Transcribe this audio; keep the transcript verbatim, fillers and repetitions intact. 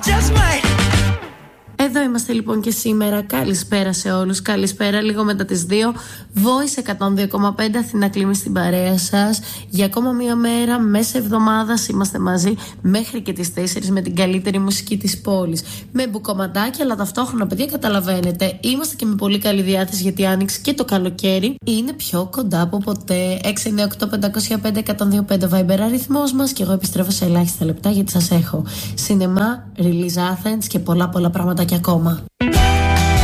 Just might. Εδώ είμαστε λοιπόν και σήμερα. Καλησπέρα σε όλους. Καλησπέρα λίγο μετά τις δύο. Voice εκατόν δύο κόμμα πέντε Αθηνά Κλίμη στην παρέα σας. Για ακόμα μία μέρα μέσα εβδομάδας είμαστε μαζί μέχρι και τις τέσσερις με την καλύτερη μουσική της πόλης. Με μπουκωματάκια, αλλά ταυτόχρονα, παιδιά, καταλαβαίνετε, είμαστε και με πολύ καλή διάθεση γιατί άνοιξε και το καλοκαίρι είναι πιο κοντά από ποτέ. έξι εννιά οκτώ πέντε μηδέν πέντε εκατόν δύο πέντε Viber αριθμός μας και εγώ επιστρέφω σε ελάχιστα λεπτά γιατί σας έχω σινεμά, release Athens και πολλά πολλά πράγματα και ακόμα.